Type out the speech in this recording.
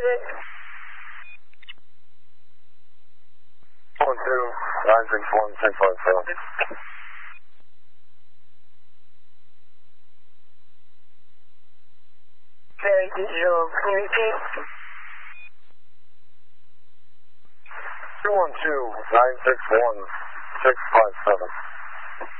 it. 12961 657. Okay, can you repeat? 212-961-657.